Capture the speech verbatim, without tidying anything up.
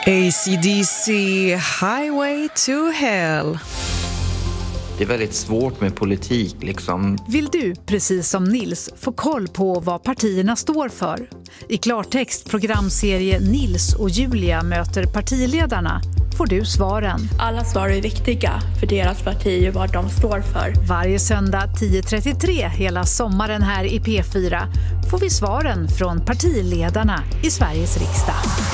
A C D C, Highway to Hell. Det är väldigt svårt med politik liksom. Vill du, precis som Nils, få koll på vad partierna står för? I klartext programserie Nils och Julia möter partiledarna får du svaren. Alla svar är viktiga för deras parti och vad de står för. Varje söndag tio trettiotre hela sommaren här i P fyra får vi svaren från partiledarna i Sveriges riksdag.